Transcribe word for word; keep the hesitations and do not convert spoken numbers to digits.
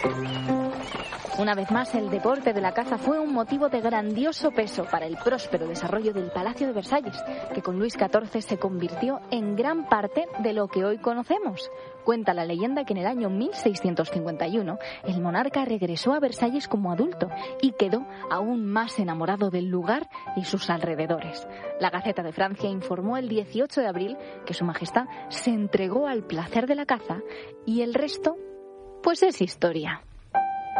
Una vez más, el deporte de la caza fue un motivo de grandioso peso para el próspero desarrollo del Palacio de Versalles, que con Luis catorce se convirtió en gran parte de lo que hoy conocemos. Cuenta la leyenda que en el año mil seiscientos cincuenta y uno el monarca regresó a Versalles como adulto y quedó aún más enamorado del lugar y sus alrededores. La Gaceta de Francia informó el dieciocho de abril que Su Majestad se entregó al placer de la caza y el resto, pues es historia.